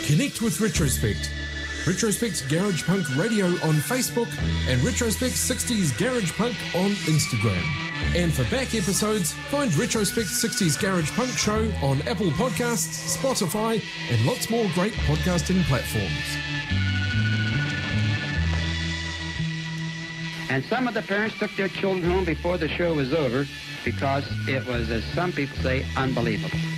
Connect with Retrospect. Retrospect Garage Punk Radio on Facebook and Retrospect 60s Garage Punk on Instagram. And for back episodes, find Retrospect 60s Garage Punk Show on Apple Podcasts, Spotify, and lots more great podcasting platforms. And some of the parents took their children home before the show was over because it was, as some people say, unbelievable.